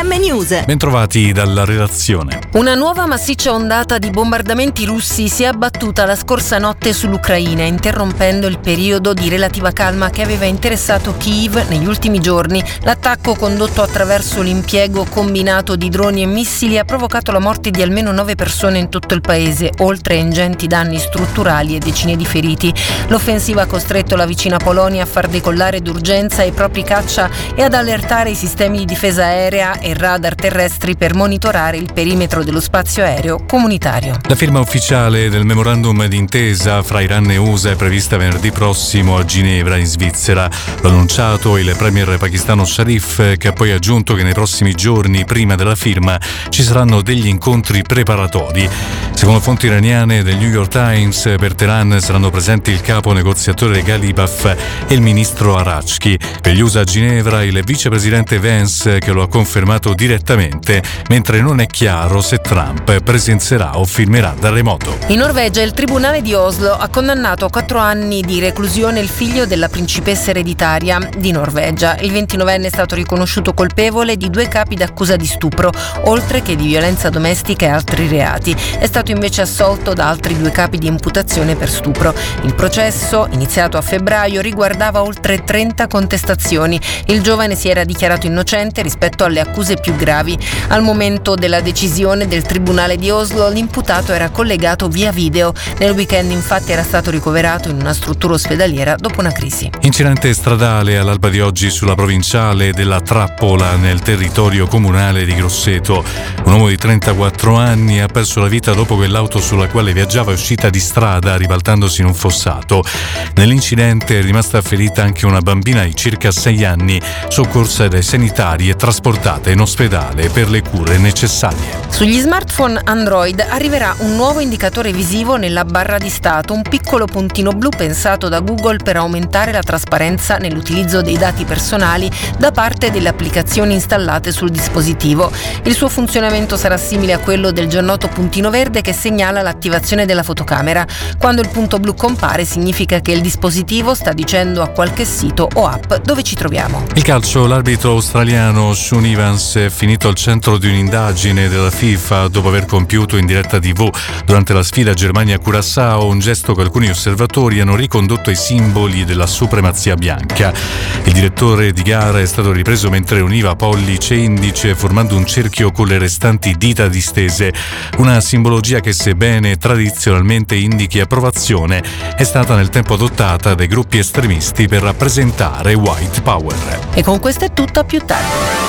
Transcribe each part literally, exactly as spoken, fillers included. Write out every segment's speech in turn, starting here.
M News. Bentrovati dalla redazione. Una nuova massiccia ondata di bombardamenti russi si è abbattuta la scorsa notte sull'Ucraina, interrompendo il periodo di relativa calma che aveva interessato Kiev negli ultimi giorni. L'attacco, condotto attraverso l'impiego combinato di droni e missili, ha provocato la morte di almeno nove persone in tutto il paese, oltre a ingenti danni strutturali e decine di feriti. L'offensiva ha costretto la vicina Polonia a far decollare d'urgenza i propri caccia e ad allertare i sistemi di difesa aerea e radar terrestri per monitorare il perimetro dello spazio aereo comunitario. La firma ufficiale del memorandum d'intesa fra Iran e U S A è prevista venerdì prossimo a Ginevra, in Svizzera. L'ha annunciato il premier pakistano Sharif, che ha poi aggiunto che nei prossimi giorni, prima della firma, ci saranno degli incontri preparatori. Secondo fonti iraniane del New York Times, per Teheran saranno presenti il capo negoziatore Ghalibaf e il ministro Arachki. Per gli U S A a Ginevra il vicepresidente Vance, che lo ha confermato direttamente, mentre non è chiaro se Trump presenzierà o firmerà da remoto. In Norvegia il tribunale di Oslo ha condannato a quattro anni di reclusione il figlio della principessa ereditaria di Norvegia. Il ventinovenne è stato riconosciuto colpevole di due capi d'accusa di stupro, oltre che di violenza domestica e altri reati. È stato invece assolto da altri due capi di imputazione per stupro. Il processo, iniziato a febbraio, riguardava oltre trenta contestazioni. Il giovane si era dichiarato innocente rispetto alle accuse più gravi. Al momento della decisione del tribunale di Oslo, l'imputato era collegato via video. Nel weekend infatti era stato ricoverato in una struttura ospedaliera dopo una crisi. Incidente stradale all'alba di oggi sulla provinciale della Trappola, nel territorio comunale di Grosseto. Un uomo di trentaquattro anni ha perso la vita dopo che l'auto sulla quale viaggiava è uscita di strada, ribaltandosi in un fossato. Nell'incidente è rimasta ferita anche una bambina di circa sei anni, soccorsa dai sanitari e trasportata in ospedale per le cure necessarie. Sugli smartphone Android arriverà un nuovo indicatore visivo nella barra di stato, un piccolo puntino blu pensato da Google per aumentare la trasparenza nell'utilizzo dei dati personali da parte delle applicazioni installate sul dispositivo. Il suo funzionamento sarà simile a quello del già noto puntino verde che segnala l'attivazione della fotocamera. Quando il punto blu compare significa che il dispositivo sta dicendo a qualche sito o app dove ci troviamo. Il calcio, l'arbitro australiano Sean Evans è finito al centro di un'indagine della FIFA dopo aver compiuto in diretta tivù durante la sfida Germania-Curaçao un gesto che alcuni osservatori hanno ricondotto ai simboli della supremazia bianca. Il direttore di gara è stato ripreso mentre univa pollice e indice formando un cerchio con le restanti dita distese, una simbologia che, sebbene tradizionalmente indichi approvazione, è stata nel tempo adottata dai gruppi estremisti per rappresentare white power. E con questo è tutto, a più tardi.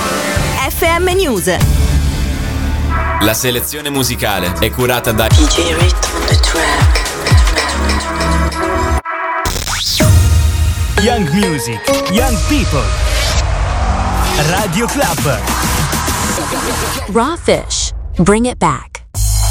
F M News. La selezione musicale è curata da D J Rhythm on the track. Young Music, Young People. Radio Club. Raw Fish, bring it back.